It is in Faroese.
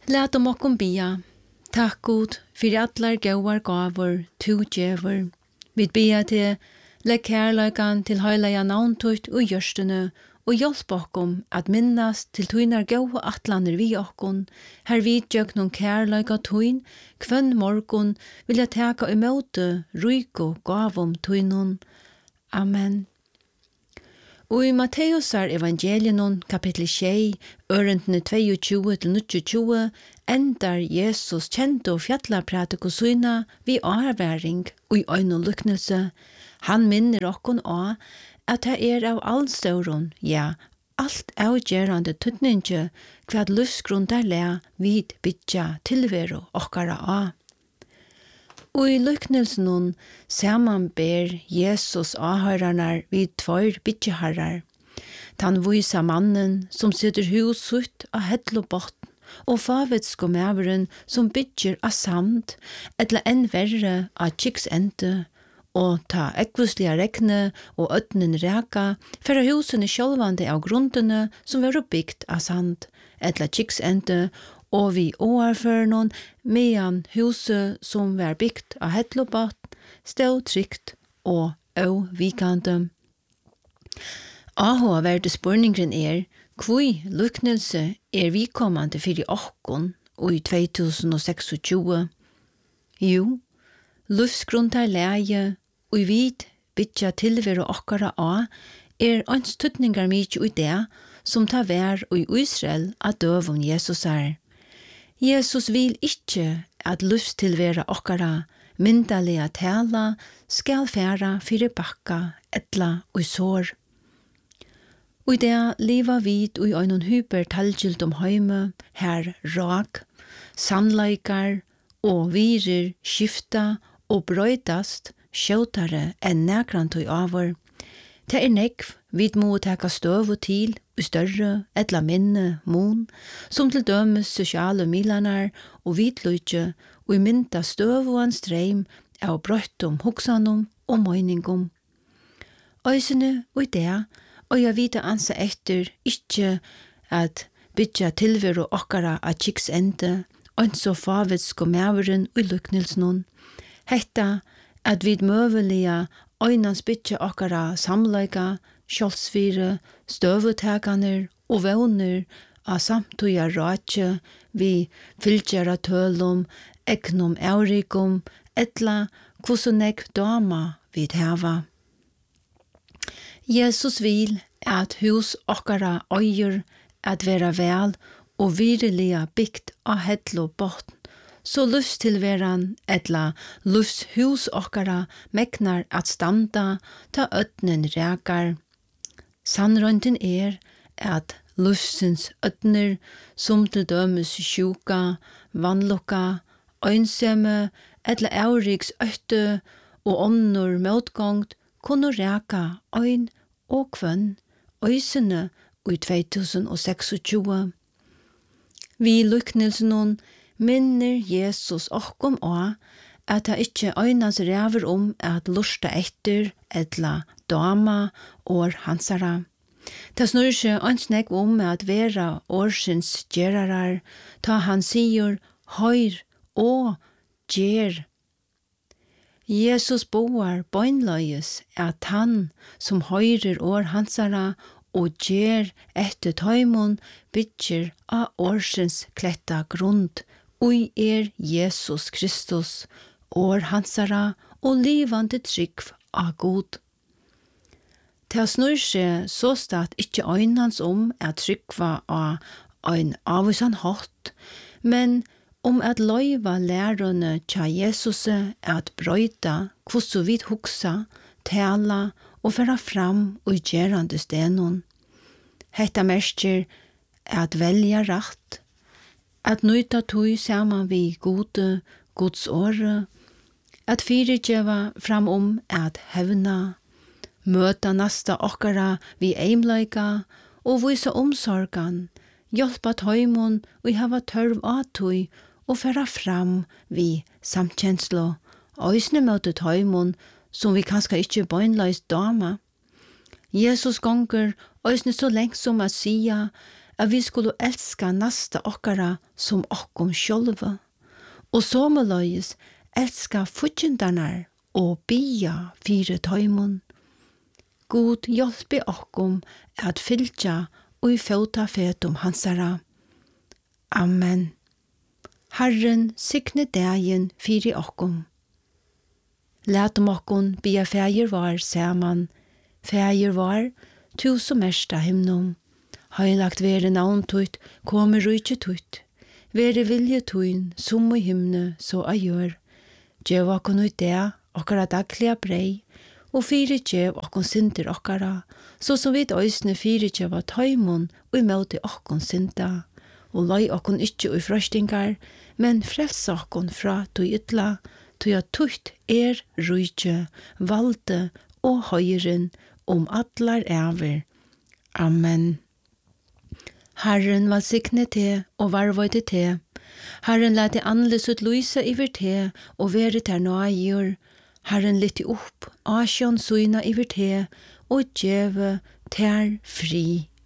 Lat okkum bia. Takk Gud, fyrir allar góar gavur, tu djevur. Vi bia til, legg kærleikan til heilaja navntut og gjørstene, og hjelp okkum at minnast til tuinar góa atlaner vi okkun, her vi djögnum kærleika tuin, kvønn morgun vilja teka imóte ryko gavum tuinun. Amen. Og i Matteusar evangelienun kapitel 6, ørendene 22-29, endar Jesus kjente og fjallapratiku syna vi avværing og i øyne lyknelse. Han minner okkon av at det av allstauron, ja, alt avgjerande tutninge kvad livsgrundar le vid bytja tilvero okkara av. Og i lyknelsen samanber Jesus avhørarnar vid tvær bytjeharrar. Han vysa mannen som sitter husutt av hedlobotn, og favetsko mæveren som bytjer av sand, etla enn verre av kiksente, og ta ekvuslige regne og øtnen reka, for husene sjølvande av grundene som var byggt av sand, etla kiksente, og vi åarførnon medan huset som var byggt av hedlobot stod trygt og vikande. Avhåverde spurningren kvui lyknelse vikommande fyrir okkon og i 2026. Jo, livsgruntar leie og vid bytja tilvero okkara anstutningar mykje ui det som ta vær og i Israel at døvun Jesus Jesus vil ikkje at livstilvera okkara myndalega tala skal færa fyrir bakka etla og sår. Og i det liva vid og i øynon hyper talgilt heime, her rak, sannleikar og virir skifta og brøydast skjøtare enn nekrant og avur. Det nekv vid må teka støv og til, og større, etla minne, mon, som til dømes sosiale milanar og vidløytje, og i mynda støv og en streim av brøttum hoksanum og møyningum. Øysene og i det, og jeg vita ansa etter ikkje at bytja tilvero okkara av kiksende, og så favetsko mæveren og lyknelsnån. Hetta at vid møvelia øynans bytja okkara samleika, kjolsfire, støvutaganer og vevner av samtuja ratje vi fylgjara tølum, eknum eurikum, etla kvosonek dama vid heva. Jesus vil at hus okkara øyer at vera vel og vireliga byggt av hedlo botn, så livstilveran etla livshus okkara meknar at standa ta øtnen rekar. Sannrønten at livsins øtner som til dømes sjuka, vannlokka, øynsemme, etla euriks øtte og åndor motgångt kunne reka øyn og kvønn, øysene i 2026. Vi lyknelsen minner Jesus okkom at det ikkje øynas ræver at lusta etter etla dama og hansara. Det snur seg ønsnek at vera årsins gerarar, ta han sier høyr og gjer. Jesus boar bøgnløyes at han som høyrer år hansara og gjer etter tøymon bytjer av årsins kletta grund, ui Jesus Kristus, år hansara og livande trygg av god. Det snur seg så stat ikkje øynans at tryggva av ein avvisan hatt, men at løyva lærerne tja Jesus at brøyta hvordan vi hugsa, tala og færa fram og gjerande stenon. Hetta merker at velja rætt, at nøyta tøy saman vi gode, Guds åre, at fyrirgjeva fram at hevna, møta nasta okkara vi eimleika og vysa omsorgan, hjelpa tøymon og hava tørv atøy og færa fram vi samkjenslo, øysne møte tøymon som vi kanskje ikkje bøgnleis dama. Jesus gonger øysne så lengt som at sia at vi skulle elska nästa okkara som okkom sjálva, og somaleis elska futjendarnar og bia fire tøymon. God hjelpe okkom at fylgja og i fauta fetum hansara. Amen. Herren signe dagen fire okkom. Latum okkon bia fægir var saman, fægir var, tu som ersta himnum. Heilagt vere navn tutt, kommer rujtje tutt. Vere vilje tuin, som i himne, så a gjør. Djev okkon ut det, okkara daglige brei, og fire djev okkon synder okkara, så som vid øysne fire djev av tøymon, og i møte okkon synda. Og løy okkon ikkje ui frøstingar, men frels okkon fra tui ytla, tui at tutt rujtje, valde og høyren atlar æver. Amen. Herren valsikne te og varvøyde te. Herren lette anles ut lyse iver te og vere ter nøyur. Herren litte opp asjon suina iver te og djeve ter fri.